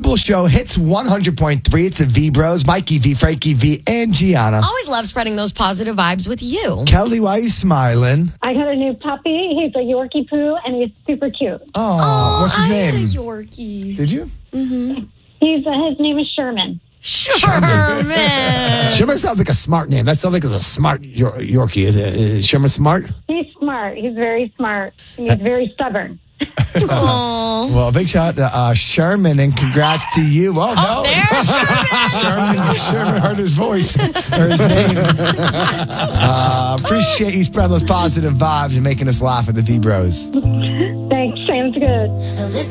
Cool Show hits 100.3. It's the V Bros, Mikey V, Frankie V, and Gianna. Always love spreading those positive vibes with you. Kelly, why are you smiling? I got a new puppy. He's a Yorkie poo, and he's super cute. Oh, what's his I name? had a Yorkie. Did you? His name is Sherman. Sherman. Sherman sounds like a smart name. That sounds like it's a smart Yorkie. Is Sherman smart? He's smart. He's very smart. And he's very stubborn. Aw. Well, big shout out to Sherman, and congrats to you. Oh, no. There's Sherman. Sherman heard his voice, or his name. Appreciate you spreading those positive vibes and making us laugh at the V Bros. Thanks. Sounds good.